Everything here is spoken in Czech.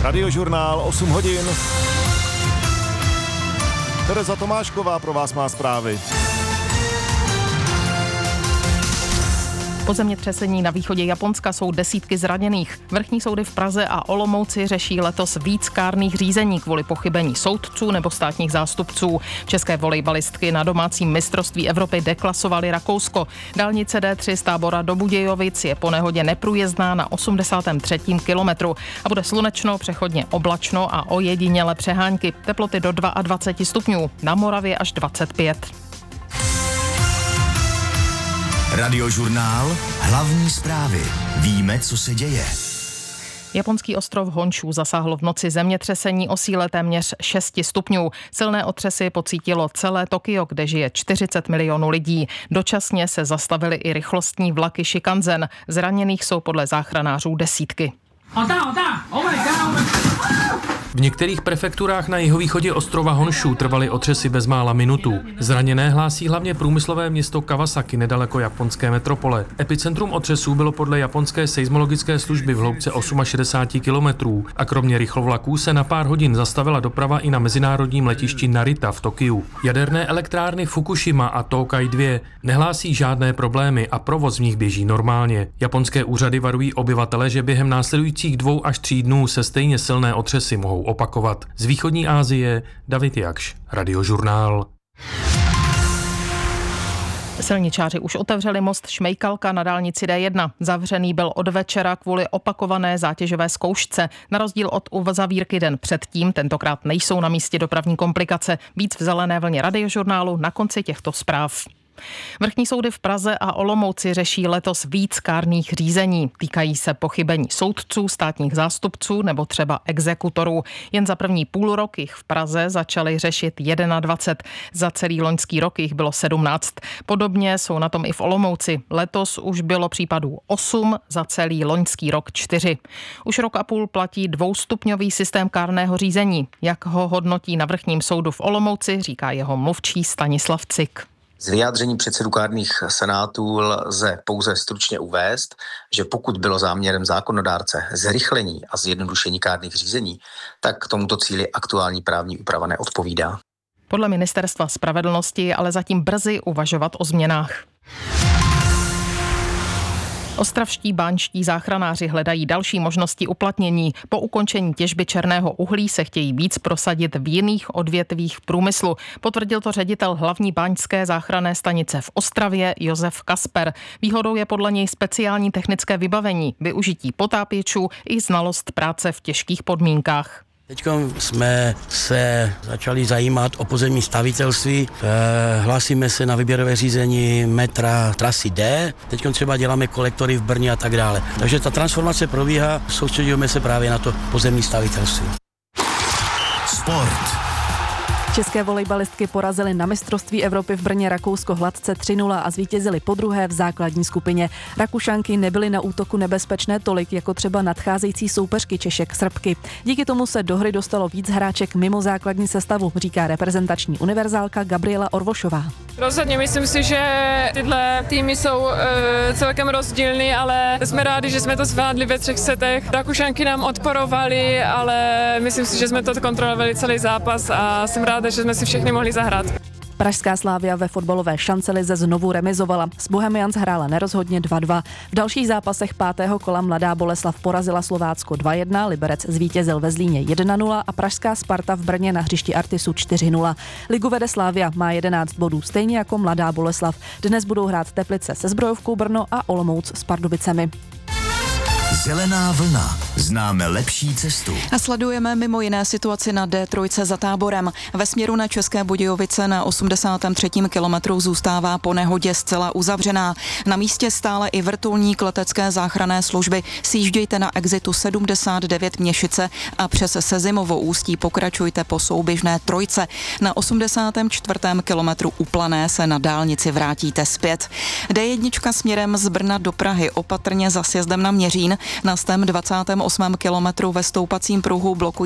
Radiožurnál 8 hodin. Tereza Tomášková pro vás má zprávy. Po zemětřesení na východě Japonska jsou desítky zraněných. Vrchní soudy v Praze a Olomouci řeší letos víc kárných řízení kvůli pochybení soudců nebo státních zástupců. České volejbalistky na domácím mistrovství Evropy deklasovaly Rakousko. Dálnice D3 z Tábora do Budějovic je po nehodě neprůjezdná na 83. kilometru a bude slunečno, přechodně oblačno a ojediněle přehánky. Teploty do 22 stupňů, na Moravě až 25. Radiožurnál, hlavní zprávy. Víme, co se děje. Japonský ostrov Honshū zasáhlo v noci zemětřesení o síle téměř 6 stupňů. Silné otřesy pocítilo celé Tokio, kde žije 40 milionů lidí. Dočasně se zastavily i rychlostní vlaky Shinkansen. Zraněných jsou podle záchranářů desítky. V některých prefekturách na jihovýchodě ostrova Honshū trvaly otřesy bezmála minutu. Zraněné hlásí hlavně průmyslové město Kawasaki nedaleko japonské metropole. Epicentrum otřesů bylo podle japonské seismologické služby v hloubce 68 kilometrů a kromě rychlovlaků se na pár hodin zastavila doprava i na mezinárodním letišti Narita v Tokiu. Jaderné elektrárny Fukushima a Tokai 2 nehlásí žádné problémy a provoz v nich běží normálně. Japonské úřady varují obyvatele, že během následujících 2 až 3 dnů se stejně silné otřesy mohou opakovat. Z východní Asie David Jakš, Radiožurnál. Silničáři už otevřeli most Šmejkalka na dálnici D1. Zavřený byl od večera kvůli opakované zátěžové zkoušce. Na rozdíl od uzavírky den předtím, tentokrát nejsou na místě dopravní komplikace. Víc v zelené vlně Radiožurnálu na konci těchto zpráv. Vrchní soudy v Praze a Olomouci řeší letos víc kárných řízení. Týkají se pochybení soudců, státních zástupců nebo třeba exekutorů. Jen za první půlrok jich v Praze začali řešit 21. Za celý loňský rok jich bylo 17. Podobně jsou na tom i v Olomouci. Letos už bylo případů 8, za celý loňský rok 4. Už rok a půl platí dvoustupňový systém kárného řízení. Jak ho hodnotí na vrchním soudu v Olomouci, říká jeho mluvčí Stanislav Cik. Z vyjádření předsedů kárných senátů lze pouze stručně uvést, že pokud bylo záměrem zákonodárce zrychlení a zjednodušení kárných řízení, tak k tomuto cíli aktuální právní úprava neodpovídá. Podle Ministerstva spravedlnosti je ale zatím brzy uvažovat o změnách. Ostravští báňští záchranáři hledají další možnosti uplatnění. Po ukončení těžby černého uhlí se chtějí víc prosadit v jiných odvětvích průmyslu. Potvrdil to ředitel hlavní báňské záchranné stanice v Ostravě Josef Kasper. Výhodou je podle něj speciální technické vybavení, využití potápěčů i znalost práce v těžkých podmínkách. Teď jsme se začali zajímat o pozemní stavitelství, hlásíme se na výběrové řízení metra trasy D, teď třeba děláme kolektory v Brně a tak dále. Takže ta transformace probíhá, soustředíme se právě na to pozemní stavitelství. Sport. České volejbalistky porazily na mistrovství Evropy v Brně Rakousko hladce 3-0 a zvítězily podruhé v základní skupině. Rakušanky nebyly na útoku nebezpečné tolik, jako třeba nadcházející soupeřky Češek Srbky. Díky tomu se do hry dostalo víc hráček mimo základní sestavu, říká reprezentační univerzálka Gabriela Orvošová. Rozhodně myslím si, že tyhle týmy jsou celkem rozdílný, ale jsme rádi, že jsme to zvládli ve 3 setech. Rakušanky nám odporovaly, ale myslím si, že jsme to kontrolovali celý zápas a jsem ráda, že jsme si všechny mohli zahrát. Pražská Slavia ve fotbalové šancelize znovu remizovala. S Bohemians hrála nerozhodně 2-2. V dalších zápasech 5. kola Mladá Boleslav porazila Slovácko 2-1, Liberec zvítězil ve Zlíně 1-0 a pražská Sparta v Brně na hřišti Artisu 4-0. Ligu vede Slavia, má 11 bodů, stejně jako Mladá Boleslav. Dnes budou hrát Teplice se Zbrojovkou Brno a Olomouc s Pardubicemi. Zelená vlna. Známe lepší cestu. A sledujeme mimo jiné situaci na D3 za Táborem. Ve směru na České Budějovice na 83. kilometru zůstává po nehodě zcela uzavřená. Na místě stále i vrtulník letecké záchranné služby. Sjíždějte na exitu 79 Měšice a přes Sezimovo Ústí pokračujte po souběžné trojce. Na 84. kilometru u Plané se na dálnici vrátíte zpět. D1 směrem z Brna do Prahy opatrně za sjezdem na Měřín. Na 128. kilometru ve stoupacím pruhu blokují